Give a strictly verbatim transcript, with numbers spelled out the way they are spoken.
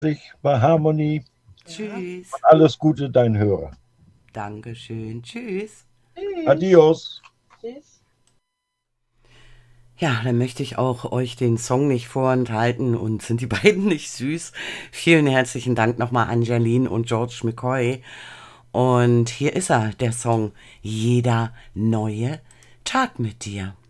sich bei Harmony. Tschüss. Alles Gute, dein Hörer. Dankeschön. Tschüss. Adios. Tschüss. Ja, dann möchte ich auch euch den Song nicht vorenthalten und sind die beiden nicht süß. Vielen herzlichen Dank nochmal an Janine und George McCoy. Und hier ist er, der Song Jeder neue Tag mit dir.